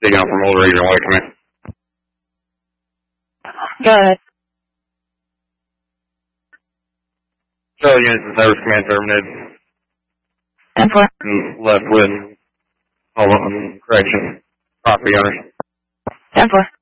speaking up from Old Region White Command. Go ahead. Charlie units and service command terminated. 10-4. Left with all correction. Property owners. 10-4.